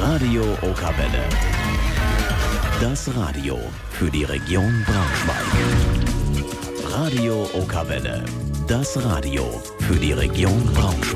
Radio Okerwelle. Das Radio für die Region Braunschweig. Radio Okerwelle. Das Radio für die Region Braunschweig.